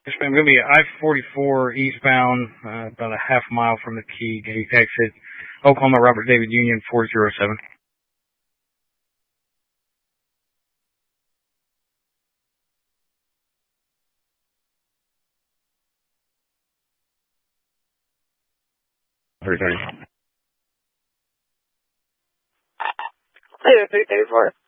Yes, ma'am. Going to be I-44 eastbound, about a half mile from the key gate exit, Oklahoma Robert David Union 407. Hey, 334.